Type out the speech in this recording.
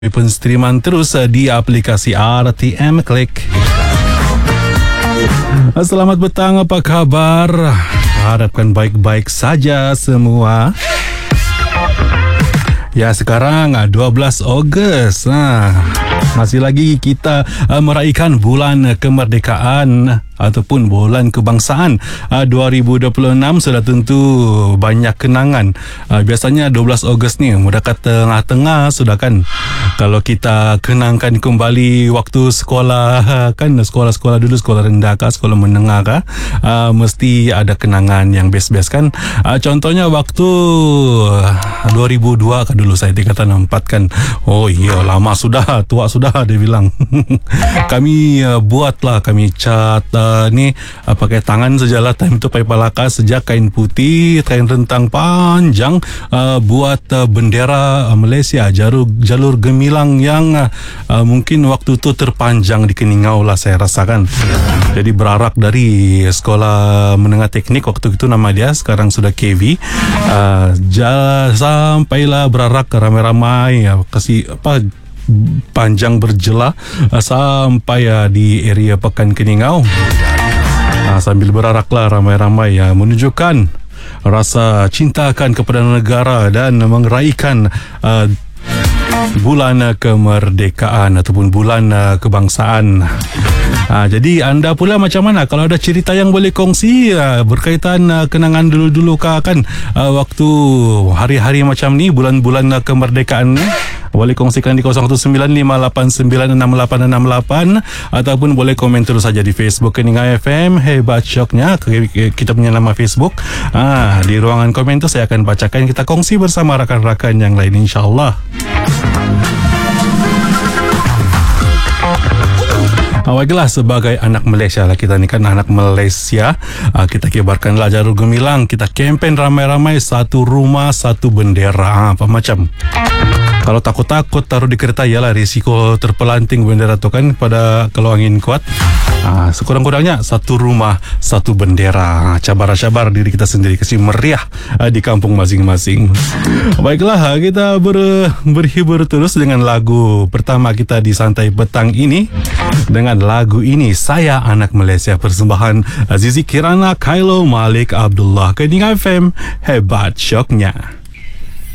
Penstreaman terus di aplikasi RTM Klik. Selamat petang, apa kabar? Harapkan baik-baik saja semua. Ya, sekarang 12 Ogos. Masih lagi kita meraihkan bulan kemerdekaan ataupun bulan kebangsaan 2026. Sudah tentu banyak kenangan. Biasanya 12 Ogos ni mendekat tengah-tengah sudah kan. Kalau kita kenangkan kembali waktu sekolah kan, sekolah-sekolah dulu, sekolah rendah kah, sekolah menengah kah, mesti ada kenangan yang best-best kan. Contohnya waktu 2002 kah dulu, saya tingkatan 4 kan. Oh iya, lama sudah, tua sudah dia bilang. Kami buatlah, kami cat ni pakai tangan sajalah. Time itu pakai palaka sejak kain putih, kain rentang panjang, buat bendera Malaysia, jalur gemilang yang mungkin waktu itu terpanjang di Keningau lah saya rasakan. Jadi berarak dari sekolah menengah teknik waktu itu nama dia, sekarang sudah KV, sampailah berarak ramai-ramai, kasih panjang berjela sampai di area Pekan Keningau. Sambil beraraklah ramai-ramai menunjukkan rasa cinta akan kepada negara dan meraihkan bulan kemerdekaan ataupun bulan kebangsaan. Jadi anda pula macam mana? Kalau ada cerita yang boleh kongsi berkaitan kenangan dulu-dulu kan, waktu hari-hari macam ni, bulan-bulan kemerdekaan ni, boleh kongsikan di 0195896868 ataupun boleh komen terus saja di Facebook Keningau FM Hebat Syoknya. Kita punya nama Facebook. Di ruangan komen tu saya akan bacakan, kita kongsi bersama rakan-rakan yang lain, insyaAllah. Baiklah, sebagai anak Malaysia lah kita ni kan, anak Malaysia, kita kibarkanlah jalur gemilang, kita kempen ramai-ramai, satu rumah satu bendera. Apa macam? Kalau takut-takut taruh di kereta, ialah risiko terpelanting bendera tu kan pada kalau angin kuat. Sekurang-kurangnya satu rumah satu bendera. Cabar-cabar diri kita sendiri, kasih meriah di kampung masing-masing. Baiklah, kita berhibur terus dengan lagu pertama kita di Santai Petang ini. Dengan lagu ini, Saya Anak Malaysia, persembahan Azizi Kirana, Kylo Malik Abdullah. Keningau FM Hebat Syoknya.